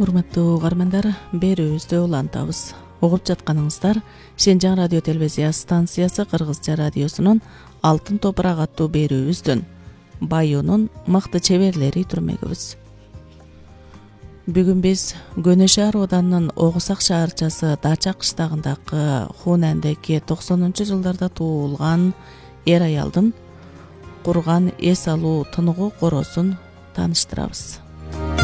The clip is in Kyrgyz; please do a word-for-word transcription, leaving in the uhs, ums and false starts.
Урматтуу угармандар, берүүбүздү улантабыз. Угуп жатканыңыздар Шенжаң радио телевизия станциясы Кыргызча радиосунун Алтын топурак аттуу берүүбүздүн Баюунун мыкты чеберлери түрмөгүбүз. Бүгүн биз Көнө шаар оданынын Огусак шаарчасы Дача кыштагындагы Хунандеки токсонунчу жылдарда туулган эр аялдын курган эс алуу тыныгуу коросун тааныштырабыз.